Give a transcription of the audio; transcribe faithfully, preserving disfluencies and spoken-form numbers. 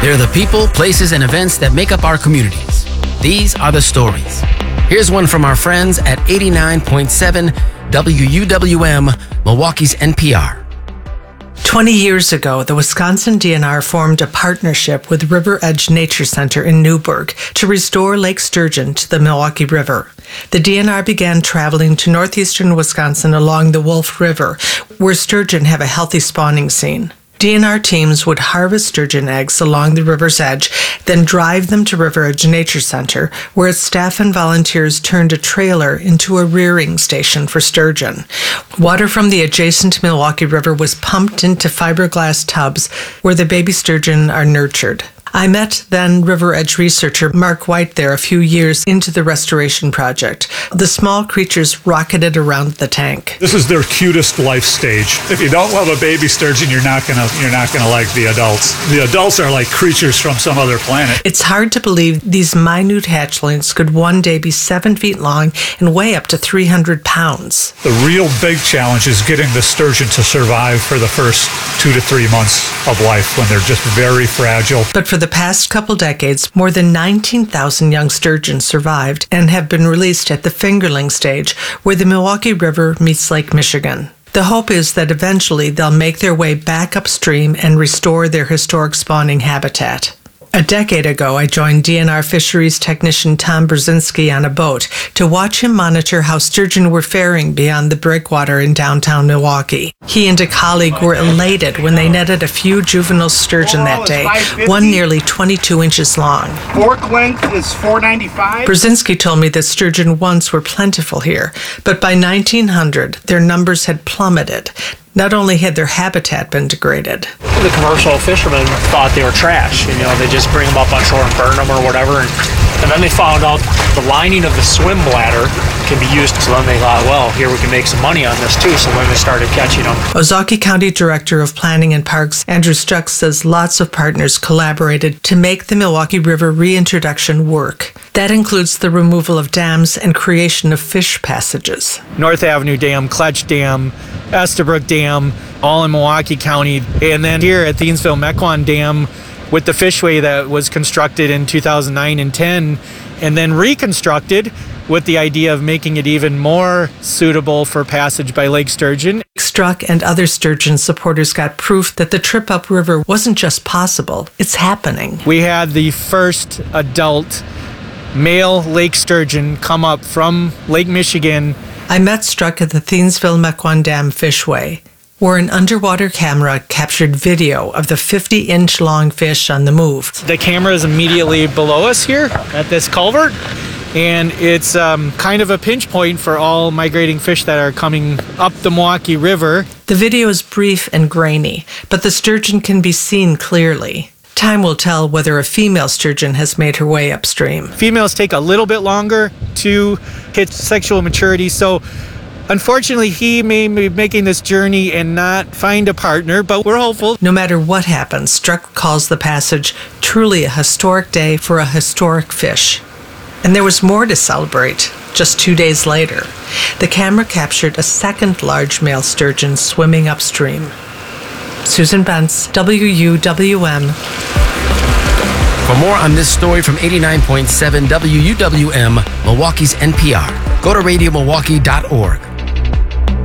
They're the people, places, and events that make up our communities. These are the stories. Here's one from our friends at eighty-nine point seven W U W M, Milwaukee's N P R. Twenty years ago, the Wisconsin D N R formed a partnership with River Edge Nature Center in Newburgh to restore Lake Sturgeon to the Milwaukee River. The D N R began traveling to northeastern Wisconsin along the Wolf River, where sturgeon have a healthy spawning scene. D N R teams would harvest sturgeon eggs along the river's edge, then drive them to River Edge Nature Center, where its staff and volunteers turned a trailer into a rearing station for sturgeon. Water from the adjacent Milwaukee River was pumped into fiberglass tubs where the baby sturgeon are nurtured. I met then River Edge researcher Mark White there a few years into the restoration project. The small creatures rocketed around the tank. This is their cutest life stage. If you don't love a baby sturgeon, you're not gonna you're not gonna like the adults. The adults are like creatures from some other planet. It's hard to believe these minute hatchlings could one day be seven feet long and weigh up to three hundred pounds. The real big challenge is getting the sturgeon to survive for the first two to three months of life when they're just very fragile. But for the past couple decades, more than nineteen thousand young sturgeon survived and have been released at the fingerling stage, where the Milwaukee River meets Lake Michigan. The hope is that eventually they'll make their way back upstream and restore their historic spawning habitat. A decade ago, I joined D N R fisheries technician Tom Brzezinski on a boat to watch him monitor how sturgeon were faring beyond the breakwater in downtown Milwaukee. He and a colleague were elated when they netted a few juvenile sturgeon that day, one nearly twenty-two inches long. Fork length is four ninety-five. Brzezinski told me that sturgeon once were plentiful here, but by nineteen hundred, their numbers had plummeted. Not only had their habitat been degraded. The commercial fishermen thought they were trash. You know, they just bring them up on shore and burn them or whatever. And, and then they found out the lining of the swim bladder can be used. So then they thought, well, here we can make some money on this too. So then they started catching them. Ozaukee County Director of Planning and Parks, Andrew Struck, says lots of partners collaborated to make the Milwaukee River reintroduction work. That includes the removal of dams and creation of fish passages. North Avenue Dam, Kletch Dam, Estabrook Dam, all in Milwaukee County. And then here at Thiensville-Mequon Dam with the fishway that was constructed in two thousand nine and ten and then reconstructed with the idea of making it even more suitable for passage by lake sturgeon. Struck and other sturgeon supporters got proof that the trip upriver wasn't just possible, it's happening. We had the first adult male lake sturgeon come up from Lake Michigan. I met Struck at the Thiensville-Mequon Dam Fishway, where an underwater camera captured video of the fifty-inch long fish on the move. The camera is immediately below us here at this culvert, and it's um, kind of a pinch point for all migrating fish that are coming up the Milwaukee River. The video is brief and grainy, but the sturgeon can be seen clearly. Time will tell whether a female sturgeon has made her way upstream. Females take a little bit longer to hit sexual maturity, so unfortunately he may be making this journey and not find a partner, but we're hopeful. No matter what happens, Struck calls the passage truly a historic day for a historic fish. And there was more to celebrate just two days later. The camera captured a second large male sturgeon swimming upstream. Susan Bentz, W U W M. For more on this story from eighty-nine point seven W U W M, Milwaukee's N P R, go to radio milwaukee dot org.